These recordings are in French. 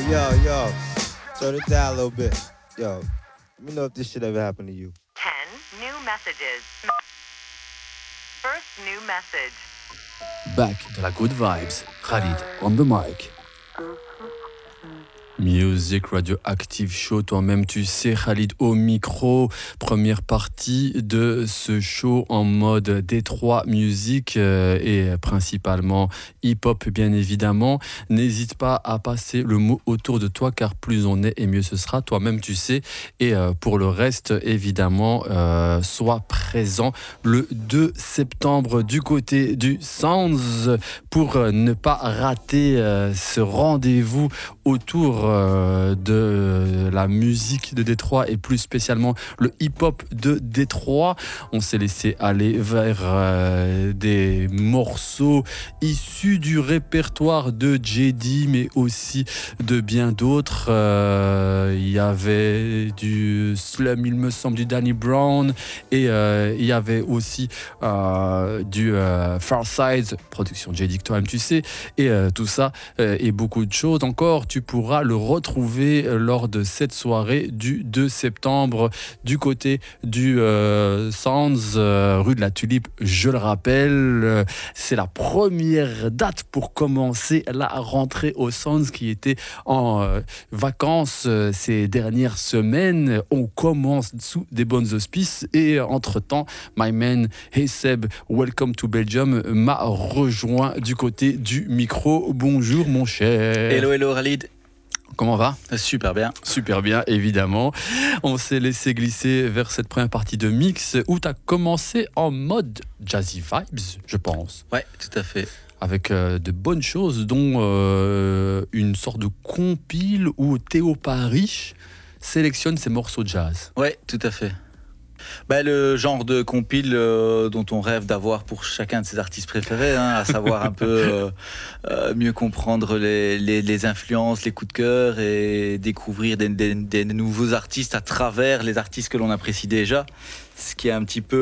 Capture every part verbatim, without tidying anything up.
yo, yo. Turn it down a little bit. Yo, let me know if this shit ever happened to you. ten new messages. First new message. Back de la good vibes. Khalid on the mic. Music Radio Active Show, toi-même tu sais, Khalid au micro. Première partie de ce show en mode Détroit Music euh, et principalement hip-hop bien évidemment. N'hésite pas à passer le mot autour de toi car plus on est et mieux ce sera, toi-même tu sais. Et euh, pour le reste évidemment, euh, sois présent le deux septembre du côté du Sounds pour euh, ne pas rater euh, ce rendez-vous autour euh, de la musique de Détroit et plus spécialement le hip-hop de Détroit. On s'est laissé aller vers euh, des morceaux issus du répertoire de J D mais aussi de bien d'autres. Euh, il y avait du Slum, il me semble, du Danny Brown et euh, il y avait aussi euh, du euh, Farside, production J D que toi-même tu sais, et euh, tout ça euh, et beaucoup de choses encore. Tu pourras le retrouver lors de cette soirée du deux septembre du côté du euh, Sounds, euh, rue de la Tulipe. Je le rappelle, euh, c'est la première date pour commencer la rentrée au Sounds qui était en euh, vacances euh, ces dernières semaines. On commence sous des bonnes auspices et entre-temps, my man Hey Seb, welcome to Belgium, m'a rejoint du côté du micro. Bonjour mon cher. Hello, hello Khalid. Comment va ? Super bien. Super bien, évidemment. On s'est laissé glisser vers cette première partie de mix où tu as commencé en mode jazzy vibes, je pense. Ouais, tout à fait. Avec euh, de bonnes choses, dont euh, une sorte de compile où Théo Paris sélectionne ses morceaux de jazz. Ouais, tout à fait. Bah, le genre de compile euh, dont on rêve d'avoir pour chacun de ses artistes préférés, hein, à savoir un peu euh, euh, mieux comprendre les, les, les influences, les coups de cœur et découvrir des, des, des nouveaux artistes à travers les artistes que l'on apprécie déjà. Ce qui est un petit peu...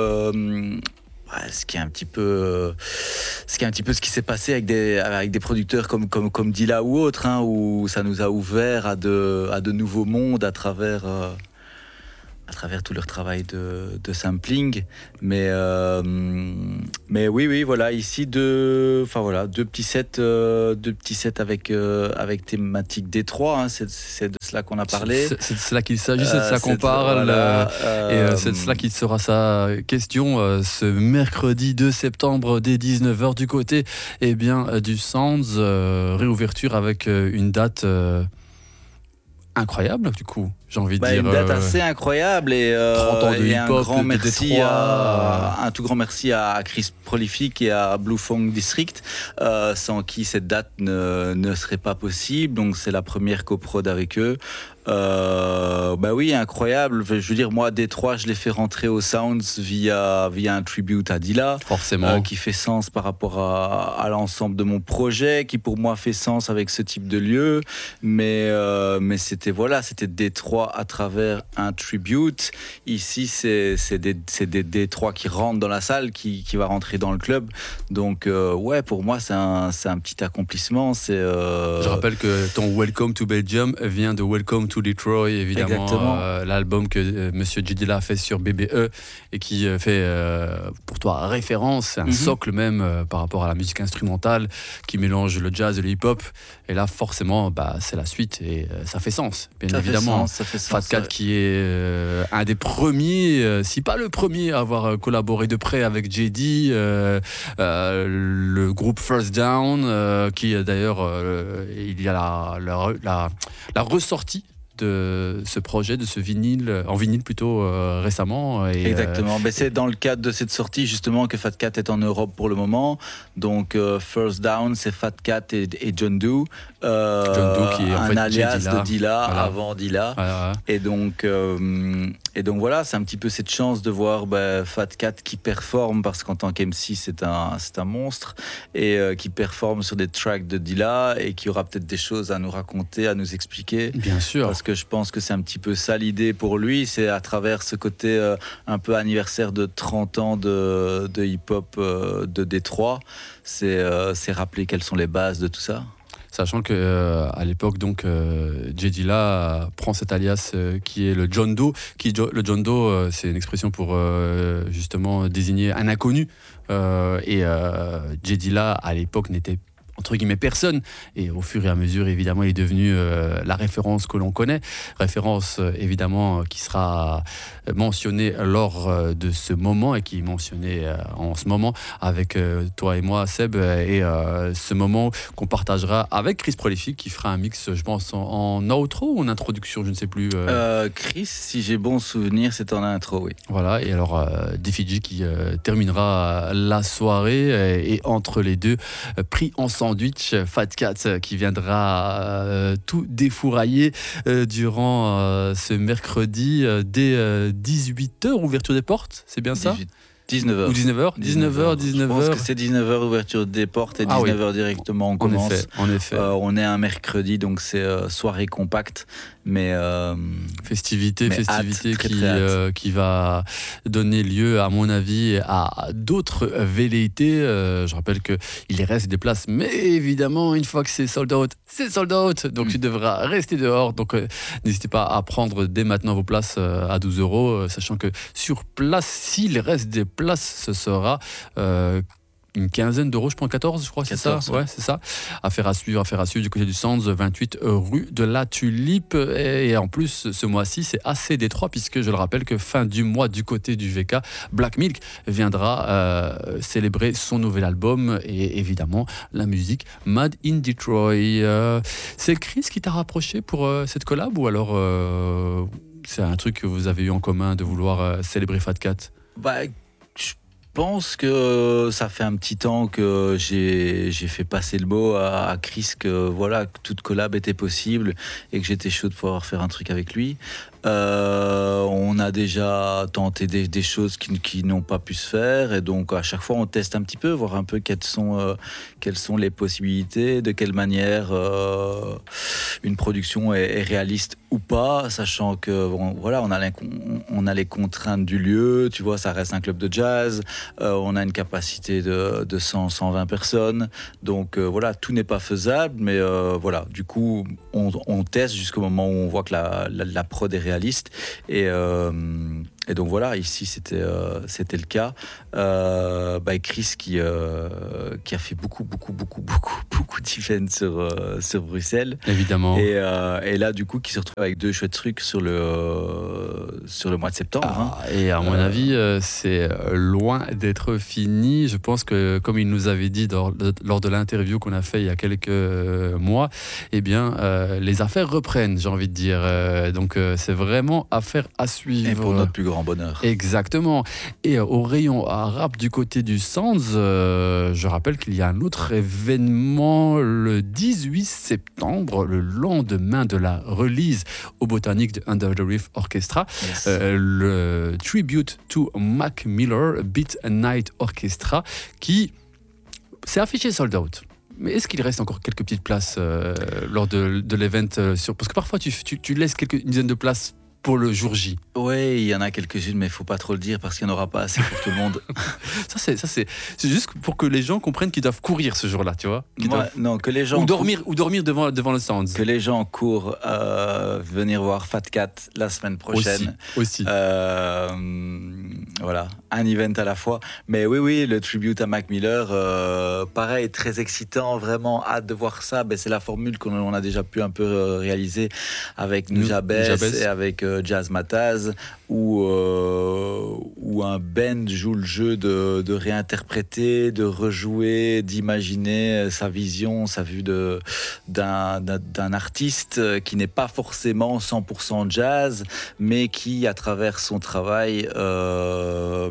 Euh, Ce qui est un petit peu, euh, ce qui est un petit peu ce qui s'est passé avec des avec des producteurs comme comme comme Dilla ou autres, hein, où ça nous a ouvert à de à de nouveaux mondes à travers euh, à travers tout leur travail de, de sampling. Mais euh, mais oui oui voilà ici deux enfin voilà deux petits sets euh, deux petits sets avec euh, avec thématique Détroit, hein, c'est c'est de cela qu'on a parlé. C'est, c'est de cela qu'il s'agit, c'est de cela euh, qu'on parle, voilà, euh, et euh, c'est de cela qu'il sera sa question euh, ce mercredi deux septembre dès dix-neuf heures du côté eh bien euh, du Sounds, euh, réouverture avec euh, une date euh, incroyable du coup, j'ai envie de bah, dire. Une date euh, assez incroyable et, euh, trente ans de et hip-hop, un grand de merci Détroit. à, un tout grand merci à Chris Prolific et à Blue Funk District, euh, sans qui cette date ne, ne serait pas possible. Donc c'est la première coprod avec eux. Euh, bah oui, incroyable. Je veux dire, moi, Détroit, je l'ai fait rentrer au Sounds via via un tribute à Dilla, forcément, euh, qui fait sens par rapport à, à l'ensemble de mon projet, qui pour moi fait sens avec ce type de lieu. Mais euh, mais c'était voilà, c'était Détroit à travers un tribute. Ici, c'est c'est des c'est des Détroit qui rentrent dans la salle, qui qui va rentrer dans le club. Donc euh, ouais, pour moi, c'est un c'est un petit accomplissement. C'est euh... Je rappelle que ton Welcome to Belgium vient de Welcome to Detroit, évidemment, euh, l'album que euh, Monsieur J D a fait sur B B E et qui euh, fait euh, pour toi référence, c'est un mm-hmm. socle même euh, par rapport à la musique instrumentale qui mélange le jazz et le hip-hop. Et là, forcément, bah, c'est la suite et euh, ça fait sens, bien ça évidemment. Fait sens, ça fait sens, Fat Cat ouais. qui est euh, un des premiers, euh, si pas le premier, à avoir collaboré de près avec J D, euh, euh, le groupe First Down, euh, qui d'ailleurs, euh, il y a la, la, la, la ressortie de ce projet, de ce vinyle, en vinyle plutôt euh, récemment. Et, exactement, euh, mais c'est dans le cadre de cette sortie justement que Fat Cat est en Europe pour le moment. Donc euh, First Down, c'est Fat Cat et, et John Doe. Euh, John Doe qui est en un fait alias Dilla. de Dilla, Voilà. avant Dilla. Voilà. Et donc, euh, et donc voilà, c'est un petit peu cette chance de voir bah, Fat Cat qui performe, parce qu'en tant qu'M C, c'est un, c'est un monstre, et euh, qui performe sur des tracks de Dilla et qui aura peut-être des choses à nous raconter, à nous expliquer. Bien sûr. Parce que je pense que c'est un petit peu ça l'idée pour lui, c'est à travers ce côté euh, un peu anniversaire de trente ans de, de hip-hop euh, de Détroit, c'est, euh, c'est rappeler quelles sont les bases de tout ça. Sachant que euh, à l'époque, donc, euh, J Dilla prend cet alias euh, qui est le John Doe. Qui, le John Doe, euh, c'est une expression pour euh, justement désigner un inconnu. Euh, et euh, J Dilla, à l'époque, n'était entre guillemets personne, et au fur et à mesure évidemment il est devenu euh, la référence que l'on connaît, référence euh, évidemment euh, qui sera mentionnée lors euh, de ce moment et qui est mentionnée euh, en ce moment avec euh, toi et moi Seb, et euh, ce moment qu'on partagera avec Chris Prolific qui fera un mix je pense en, en outro ou en introduction, je ne sais plus. euh... Euh, Chris, si j'ai bon souvenir, c'est en intro, oui. Voilà, et alors euh, D F G qui euh, terminera la soirée, et, et entre les deux, euh, pris ensemble sandwich, Fat Cat qui viendra euh, tout défourailler euh, durant euh, ce mercredi euh, dès euh, dix-huit heures, ouverture des portes, c'est bien ça ? dix-neuf heures. Ou dix-neuf heures dix-neuf heures, dix-neuf heures. Je pense que c'est dix-neuf heures ouverture des portes et dix-neuf heures ah oui. directement on commence. En effet, en effet. Euh, on est un mercredi, donc c'est euh, soirée compacte, mais euh, festivité, mais festivité hâte, très, qui très hâte. Euh, qui va donner lieu, à mon avis, à d'autres velléités. Euh, je rappelle que il reste des places, mais évidemment, une fois que c'est sold out, c'est sold out. Donc mm. tu devras rester dehors. Donc euh, n'hésitez pas à prendre dès maintenant vos places euh, à douze euros, euh, sachant que sur place, s'il reste des places, ce sera euh, une quinzaine d'euros, je prends quatorze, je crois, c'est ça. Ouais, c'est ça. Affaire à suivre, affaire à suivre du côté du Sands, vingt-huit rue de la Tulipe. Et, et en plus, ce mois-ci, c'est assez détroit puisque je le rappelle que fin du mois, du côté du V K, Black Milk viendra euh, célébrer son nouvel album et évidemment la musique Mad in Detroit. Euh, c'est Chris qui t'a rapproché pour euh, cette collab ou alors euh, c'est un truc que vous avez eu en commun de vouloir euh, célébrer Fat Cat? Bah, je pense que ça fait un petit temps que j'ai, j'ai fait passer le mot à, à Chris que voilà, que toute collab était possible et que j'étais chaud de pouvoir faire un truc avec lui. Euh, on a déjà tenté des, des choses qui, qui n'ont pas pu se faire et donc à chaque fois on teste un petit peu, voir un peu quelles sont, euh, quelles sont les possibilités, de quelle manière euh, une production est, est réaliste ou pas, sachant que bon, voilà, on a, les, on a les contraintes du lieu, tu vois, ça reste un club de jazz, euh, on a une capacité de, de cent à cent vingt personnes, donc euh, voilà, tout n'est pas faisable, mais euh, voilà, du coup on, on teste jusqu'au moment où on voit que la, la, la prod est réaliste. Et, euh, et donc voilà, ici c'était, euh, c'était le cas. Euh, bah, Chris qui, euh, qui a fait beaucoup, beaucoup, beaucoup, beaucoup, beaucoup d'events sur, euh, sur Bruxelles. Évidemment. Et, euh, et là, du coup, qui se retrouve avec deux chouettes trucs sur le, euh, sur le mois de septembre. Ah, hein. Et à mon euh, avis, euh, c'est loin d'être fini. Je pense que, comme il nous avait dit lors de, lors de l'interview qu'on a fait il y a quelques mois, eh bien, euh, les affaires reprennent, j'ai envie de dire. Euh, donc, euh, c'est vraiment affaire à suivre. Et pour notre plus grand bonheur. Exactement. Et euh, au rayon arabe du côté du Sands, euh, je rappelle qu'il y a un autre événement le dix-huit septembre, le lendemain de la release au Botanique de Under the Reef Orchestra, Yes. euh, le Tribute to Mac Miller Beat Night Orchestra, qui s'est affiché sold out. Mais est-ce qu'il reste encore quelques petites places euh, lors de, de l'event euh, sur... Parce que parfois, tu, tu, tu laisses quelques, une dizaine de places pour le jour J. Oui, il y en a quelques-unes, mais il ne faut pas trop le dire parce qu'il n'y en aura pas assez pour tout le monde. ça, c'est, ça c'est, c'est juste pour que les gens comprennent qu'ils doivent courir ce jour-là, tu vois. Moi, doivent... non, que les gens ou dormir, courent... ou dormir devant, devant le Sands. Que les gens courent euh, venir voir Fat Cat la semaine prochaine. Aussi. aussi. Euh, voilà, un event à la fois. Mais oui, oui, le tribute à Mac Miller, euh, pareil, très excitant, vraiment hâte de voir ça. Ben, c'est la formule qu'on a déjà pu un peu réaliser avec Nujabes et avec euh, Jazz Mataz, où, euh, où un band joue le jeu de, de réinterpréter, de rejouer, d'imaginer sa vision, sa vue de, d'un, d'un, d'un artiste qui n'est pas forcément cent pour cent jazz, mais qui, à travers son travail, euh,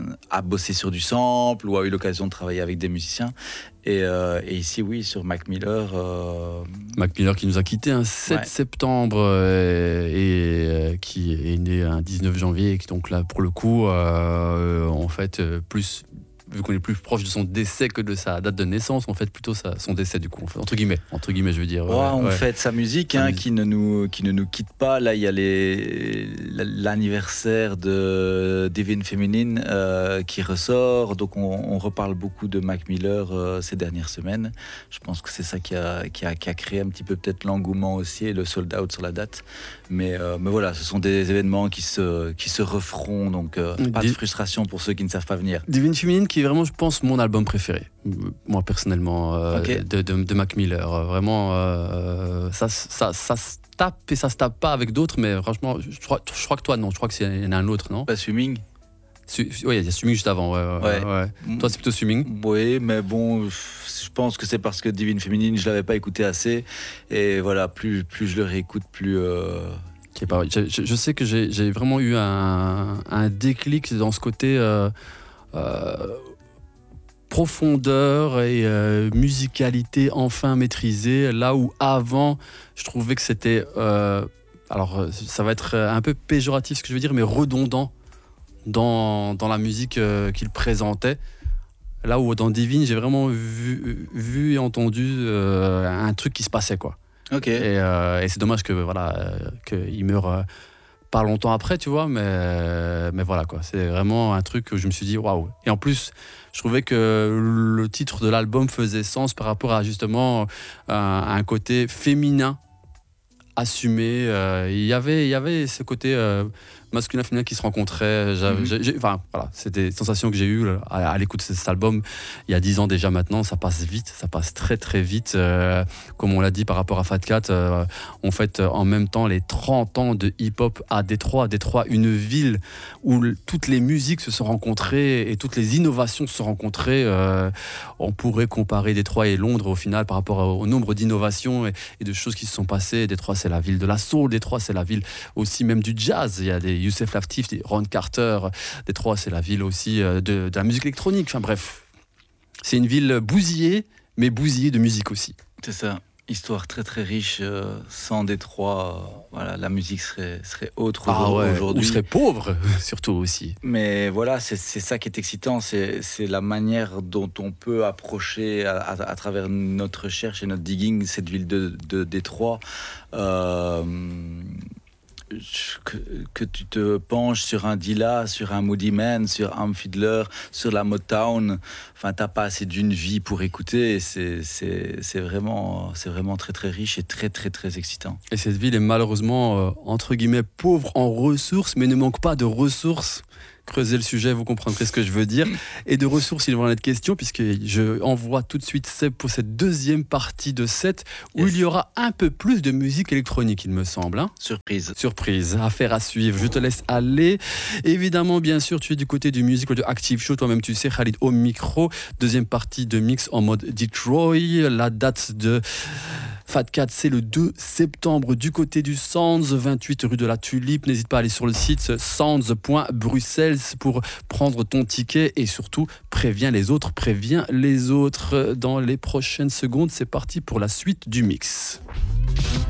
a bossé sur du sample ou a eu l'occasion de travailler avec des musiciens. Et, euh, et ici, oui, sur Mac Miller. Euh... Mac Miller qui nous a quittés un sept ouais. septembre euh, et euh, qui est né un dix-neuf janvier. Et qui, donc là, pour le coup, euh, en fait, euh, plus vu qu'on est plus proche de son décès que de sa date de naissance, on fête plutôt sa, son décès du coup, en fait, entre guillemets, entre guillemets, je veux dire. Ouais, ouais, on ouais. fête sa musique, Sa hein, musique. qui ne nous qui ne nous quitte pas. Là, il y a les l'anniversaire de Divine Feminine euh, qui ressort, donc on, on reparle beaucoup de Mac Miller euh, ces dernières semaines. Je pense que c'est ça qui a qui a qui a créé un petit peu peut-être l'engouement aussi et le sold out sur la date. Mais euh, mais voilà, ce sont des événements qui se qui se referont, donc euh, pas de Di- frustration pour ceux qui ne savent pas venir. Divine Feminine qui est vraiment, je pense, mon album préféré, moi personnellement, euh, Ok. de, de, de Mac Miller. Euh, Vraiment, euh, ça, ça, ça se tape et ça se tape pas avec d'autres, mais franchement, je crois, je crois que toi, non, je crois que c'est il y en a un autre, non? Pas Swimming. Su- Oui, il y a Swimming juste avant, ouais. ouais, Ouais. ouais. Toi, c'est plutôt Swimming. Oui, mais bon, je pense que c'est parce que Divine Féminine, je l'avais pas écouté assez. Et voilà, plus, plus je le réécoute, plus... euh, Qui est pas- Je, je- je sais que j'ai j'ai vraiment eu un, un déclic dans ce côté euh, euh, profondeur et euh, musicalité enfin maîtrisée, là où avant, je trouvais que c'était... euh, alors, euh, ça va être un peu péjoratif ce que je veux dire, mais redondant dans, dans la musique euh, qu'il présentait. Là où dans Divine, j'ai vraiment vu, vu et entendu euh, un truc qui se passait, quoi. Ok. Et, euh, et c'est dommage que voilà euh, qu'il meure euh, pas longtemps après, tu vois, mais euh, mais voilà quoi. C'est vraiment un truc que je me suis dit waouh. Et en plus, je trouvais que le titre de l'album faisait sens par rapport à justement un, un côté féminin assumé. Euh, il y avait il y avait ce côté euh, masculin féminin qui se rencontraient. J'avais- Mhm. j'ai- j'ai- Enfin voilà, c'est des sensations que j'ai eues là, à, à l'écoute de cet album il y a dix ans déjà maintenant. Ça passe vite, ça passe très très vite. Euh, comme on l'a dit par rapport à Fat Cat, euh, on fête en même temps les trente ans de hip-hop à Détroit. Détroit, une ville où l- toutes les musiques se sont rencontrées et toutes les innovations se sont rencontrées. Euh, on pourrait comparer Détroit et Londres au final par rapport au, au nombre d'innovations et, et de choses qui se sont passées. Détroit, c'est la ville de la soul. Détroit, c'est la ville aussi même du jazz. Il y a des Youssef Latif, des Ron Carter. Détroit, c'est la ville aussi euh, de, de la musique électronique. Enfin bref, c'est une ville bousillée, mais bousillée de musique aussi. C'est ça. Histoire très très riche. euh, sans Détroit, euh, voilà, la musique serait, serait autre Ah ouais, aujourd'hui. ou serait pauvre, surtout aussi. Mais voilà, c'est c'est ça qui est excitant, c'est c'est la manière dont on peut approcher à, à- à travers notre recherche et notre digging cette ville de, de Détroit. Euh, que, que tu te penches sur un Dilla, sur un Moody Man, sur un Fiddler, sur la Motown, enfin t'as pas assez d'une vie pour écouter. Et c'est c'est c'est vraiment c'est vraiment très très riche et très très très excitant. Et cette ville est malheureusement, euh, entre guillemets, pauvre en ressources, mais ne manque pas de ressources. Creusez le sujet, vous comprendrez ce que je veux dire. Et de ressources, il va en être question, puisque je envoie tout de suite Seb pour cette deuxième partie de set, où Yes. il y aura un peu plus de musique électronique, il me semble. Hein. Surprise. Surprise, affaire à suivre. Je te laisse aller. Évidemment, bien sûr, tu es du côté du Music Radio Active Show. Toi-même, tu sais, Khalid au micro. Deuxième partie de mix en mode Detroit. La date de Fat Cat, c'est le deux septembre du côté du Sounds, vingt-huit rue de la Tulipe. N'hésite pas à aller sur le site sounds point bruxelles pour prendre ton ticket et surtout, préviens les autres, préviens les autres. Dans les prochaines secondes, c'est parti pour la suite du mix.